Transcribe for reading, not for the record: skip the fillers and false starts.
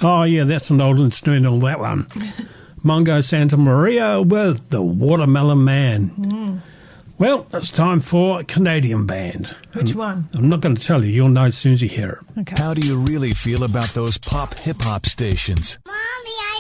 Oh, yeah, that's an old instrumental, that one. Mongo Santa Maria with The Watermelon Man. Well, it's time for a Canadian band. Which one? I'm not going to tell you. You'll know as soon as you hear it. Okay. How do you really feel about those pop hip-hop stations? Mommy, I